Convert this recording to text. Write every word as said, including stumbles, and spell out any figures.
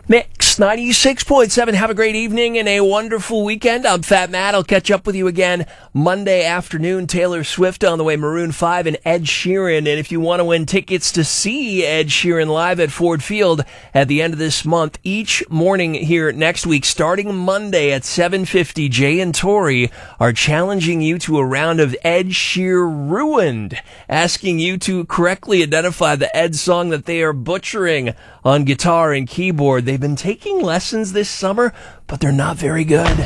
Mix ninety-six point seven. Have a great evening and a wonderful weekend. I'm Fat Matt. I'll catch up with you again Monday afternoon. Taylor Swift on the way, Maroon five and Ed Sheeran. And if you want to win tickets to see Ed Sheeran live at Ford Field at the end of this month, each morning here next week, starting Monday at seven fifty, Jay and Tori are challenging you to a round of Ed Sheer Ruined, asking you to correctly identify the Ed song that they are butchering on guitar and keyboard. They've been taking lessons this summer, but they're not very good.